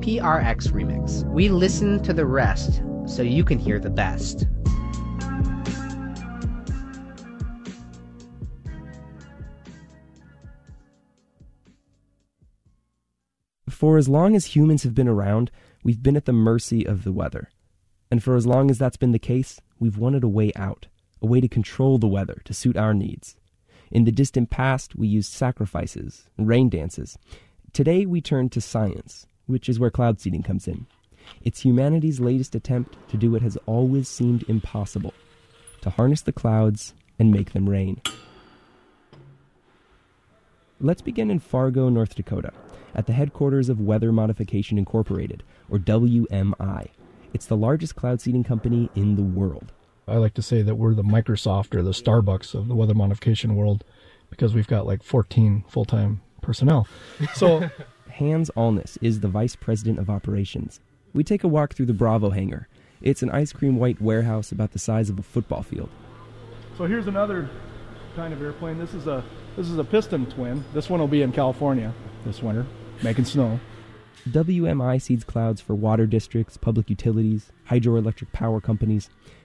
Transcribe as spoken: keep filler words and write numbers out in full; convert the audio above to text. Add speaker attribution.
Speaker 1: P R X Remix. We listen to the rest so you can hear the best.
Speaker 2: For as long as humans have been around, we've been at the mercy of the weather. And for as long as that's been the case, we've wanted a way out, a way to control the weather to suit our needs. In the distant past, we used sacrifices and rain dances. Today, we turn to science, which is where cloud seeding comes in. It's humanity's latest attempt to do what has always seemed impossible, to harness the clouds and make them rain. Let's begin in Fargo, North Dakota, at the headquarters of Weather Modification Incorporated, or W M I. It's the largest cloud seeding company in the world.
Speaker 3: I like to say that we're the Microsoft or the Starbucks of the weather modification world because we've got like fourteen full-time personnel. So
Speaker 2: Hans Allness is the vice president of operations. We take a walk through the Bravo hangar. It's an ice cream white warehouse about the size of a football field.
Speaker 3: So here's another kind of airplane. This is a this is a piston twin. This one will be in California this winter, making snow.
Speaker 2: W M I seeds clouds for water districts, public utilities, hydroelectric power companies.